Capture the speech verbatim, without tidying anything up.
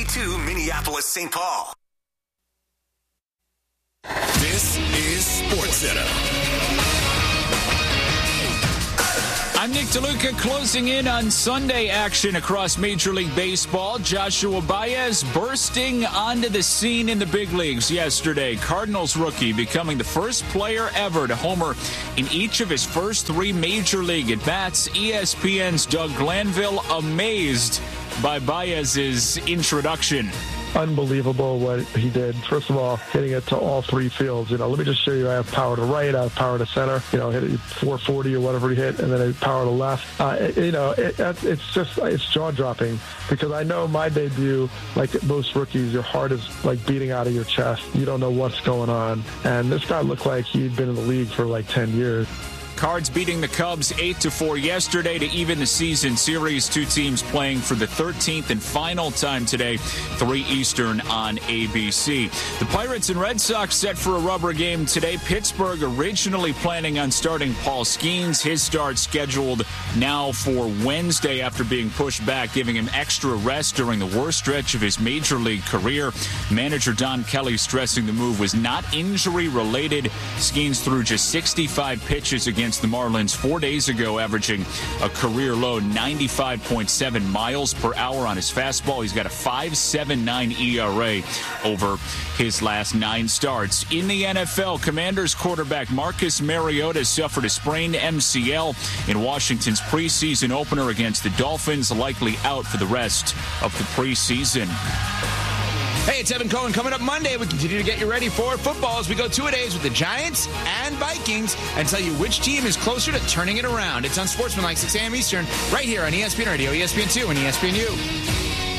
two Minneapolis Saint Paul. This is SportsCenter. I'm Nick DeLuca, closing in on Sunday action across Major League Baseball. Joshua Baez bursting onto the scene in the big leagues yesterday. Cardinals rookie becoming the first player ever to homer in each of his first three Major League at-bats. E S P N's Doug Glanville amazed by Baez's introduction. Unbelievable what he did. First of all, hitting it to all three fields. You know, let me just show you. I have power to right, I have power to center. You know, hit it four forty or whatever he hit, and then I have power to left. Uh, it, you know, it, it's just it's jaw dropping because I know my debut, like most rookies, your heart is like beating out of your chest. You don't know what's going on, and this guy looked like he'd been in the league for like ten years. Cards beating the Cubs eight to four yesterday to even the season series. Two teams playing for the thirteenth and final time today, three Eastern on A B C. The Pirates and Red Sox set for a rubber game today. Pittsburgh originally planning on starting Paul Skeens. His start scheduled now for Wednesday after being pushed back, giving him extra rest during the worst stretch of his Major League career. Manager Don Kelly stressing the move was not injury-related. Skeens threw just sixty-five pitches against the Marlins four days ago, averaging a career low ninety-five point seven miles per hour on his fastball. He's got a five point seven nine E R A over his last nine starts. In the N F L, Commanders quarterback Marcus Mariota suffered a sprained M C L in Washington's preseason opener against the Dolphins, likely out for the rest of the preseason. Hey, it's Evan Cohen. Coming up Monday, we continue to get you ready for football as we go two-a-days with the Giants and Vikings and tell you which team is closer to turning it around. It's on Sportsmanlike, six a.m. Eastern, right here on E S P N Radio, E S P N two, and E S P N U.